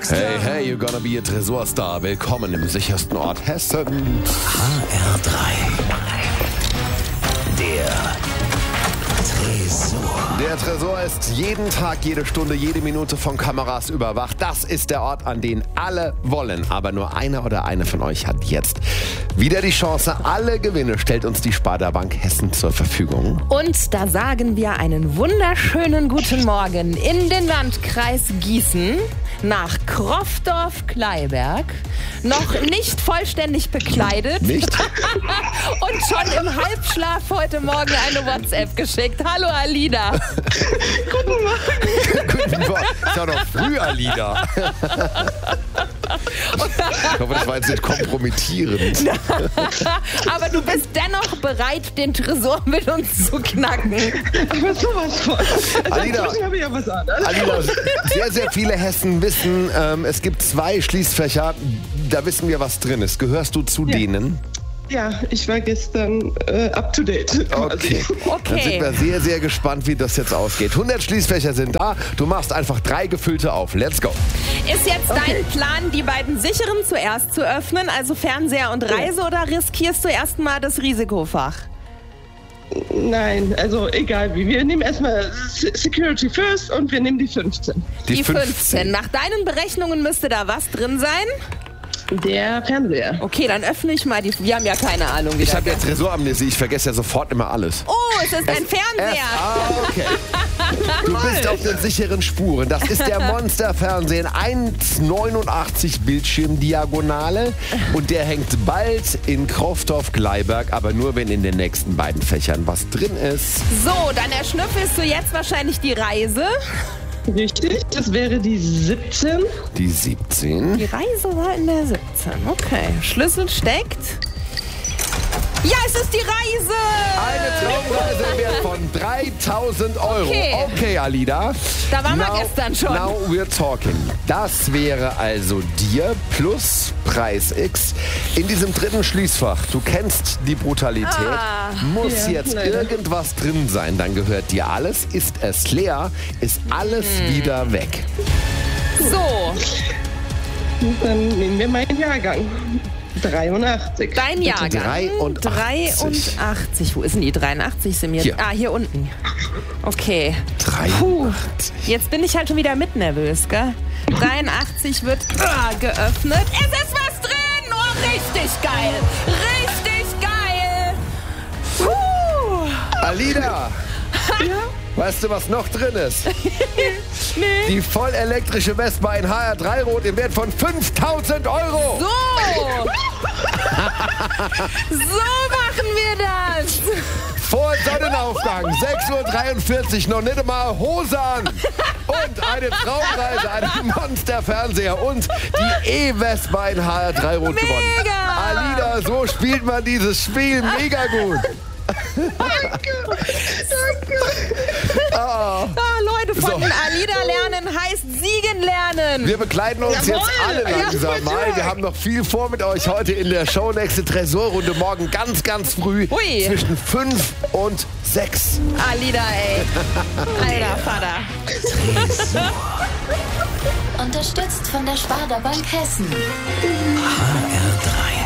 Hey, hey, you're gonna be a Tresorstar. Willkommen im sichersten Ort Hessen. HR3. Der Tresor. Der Tresor ist jeden Tag, jede Stunde, jede Minute von Kameras überwacht. Das ist der Ort, an den alle wollen. Aber nur einer oder eine von euch hat jetzt wieder die Chance. Alle Gewinne stellt uns die Sparda-Bank Hessen zur Verfügung. Und da sagen wir einen wunderschönen guten Morgen in den Landkreis Gießen nach Krofdorf-Kleiberg. Noch nicht vollständig bekleidet. Nicht? Und schon im Halbschlaf heute Morgen eine WhatsApp geschickt. Hallo Alida. Guten Morgen. Ist ja noch früh, Alida. Ich hoffe, das war jetzt nicht kompromittierend. Aber du bist dennoch bereit, den Tresor mit uns zu knacken. Aber sowas von. Alida, habe ich ja was anderes. Alida, sehr, sehr viele Hessen wissen, es gibt 2 Schließfächer, da wissen wir, was drin ist. Gehörst du zu denen? Ja, ich war gestern up to date. Okay. Dann sind wir sehr, sehr gespannt, wie das jetzt ausgeht. 100 Schließfächer sind da. Du machst einfach 3 gefüllte auf. Let's go. Ist jetzt dein Plan, die beiden sicheren zuerst zu öffnen, also Fernseher und Reise, oder riskierst du erstmal das Risikofach? Nein, also egal wie. Wir nehmen erstmal Security first und wir nehmen die 15. Die 15. Nach deinen Berechnungen müsste da was drin sein? Der Fernseher. Okay, dann öffne ich mal die. Wir haben ja keine Ahnung. Ich habe ja Tresoramnesie, ich vergesse ja sofort immer alles. Oh, es ist ein Fernseher. Okay. Du bist auf den sicheren Spuren. Das ist der Monster-Fernseher, 1,89 Bildschirmdiagonale. Und der hängt bald in Krofdorf-Kleiberg, aber nur, wenn in den nächsten beiden Fächern was drin ist. So, dann erschnüffelst du jetzt wahrscheinlich die Reise. Richtig, das wäre die 17. Die 17. Die Reise war in der 17. Okay, Schlüssel steckt. Ja, es ist die Reise! Eine Traumreise im Wert von 3.000 €. Okay, Alida. Da waren wir gestern schon. Now we're talking. Das wäre also dir plus Preis X in diesem dritten Schließfach. Du kennst die Brutalität. Muss jetzt irgendwas drin sein, dann gehört dir alles. Ist es leer, ist alles wieder weg. So. Dann nehmen wir meinen Jahrgang. 83. Dein Jahrgang. 83. Wo ist denn die 83? Sind Hier. Hier unten. Okay. 83. Jetzt bin ich halt schon wieder mit nervös, gell? 83 wird geöffnet. Es ist was drin! Oh, richtig geil! Richtig geil! Alida! Weißt du, was noch drin ist? Nee. Die vollelektrische Vespa in HR3 Rot im Wert von 5.000 €. So! So machen wir das! Vor Sonnenaufgang, 6:43 Uhr, noch nicht mal Hose an. Und eine Traumreise, einen Monster-Fernseher und die E-Vespa in HR3 Rot gewonnen. Alida, so spielt man dieses Spiel mega gut. Danke. Leute, von Alida lernen heißt siegen lernen. Wir begleiten uns jetzt alle langsam mal. Wir haben noch viel vor mit euch heute in der Show. Nächste Tresorrunde morgen ganz, ganz früh. Zwischen 5 und 6. Alida, ey. Alter Vater. Tresor. Unterstützt von der Sparda-Bank Hessen. HR3.